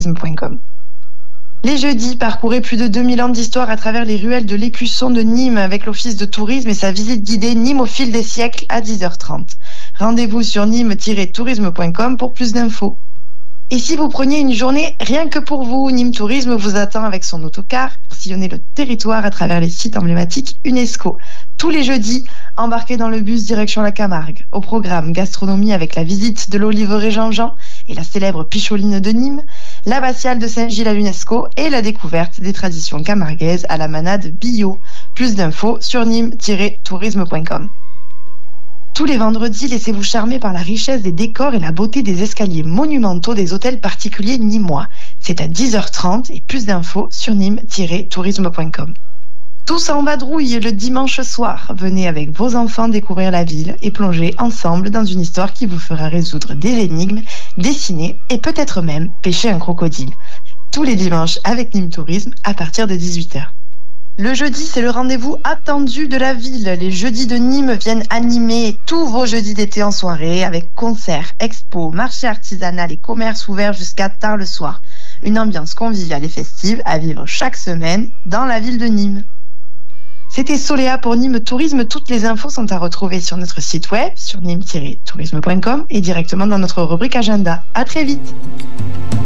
tourisme.com. Les jeudis, parcourez plus de 2000 ans d'histoire à travers les ruelles de l'Écusson de Nîmes avec l'Office de tourisme et sa visite guidée Nîmes au fil des siècles à 10h30. Rendez-vous sur nîmes-tourisme.com pour plus d'infos. Et si vous preniez une journée rien que pour vous, Nîmes Tourisme vous attend avec son autocar pour sillonner le territoire à travers les sites emblématiques UNESCO. Tous les jeudis, embarquez dans le bus direction la Camargue. Au programme, gastronomie avec la visite de l'Oliveraie Jean-Jean et la célèbre Picholine de Nîmes, l'abbatiale de Saint-Gilles à l'UNESCO et la découverte des traditions camarguaises à la manade bio. Plus d'infos sur nîmes-tourisme.com. Tous les vendredis, laissez-vous charmer par la richesse des décors et la beauté des escaliers monumentaux des hôtels particuliers nîmois. C'est à 10h30 et plus d'infos sur nîmes-tourisme.com. Tous en vadrouille le dimanche soir. Venez avec vos enfants découvrir la ville et plonger ensemble dans une histoire qui vous fera résoudre des énigmes, dessiner et peut-être même pêcher un crocodile. Tous les dimanches avec Nîmes Tourisme à partir de 18h. Le jeudi, c'est le rendez-vous attendu de la ville. Les jeudis de Nîmes viennent animer tous vos jeudis d'été en soirée avec concerts, expos, marchés artisanal et commerces ouverts jusqu'à tard le soir. Une ambiance conviviale et festive à vivre chaque semaine dans la ville de Nîmes. C'était Soléa pour Nîmes Tourisme. Toutes les infos sont à retrouver sur notre site web, sur nîmes-tourisme.com et directement dans notre rubrique agenda. À très vite.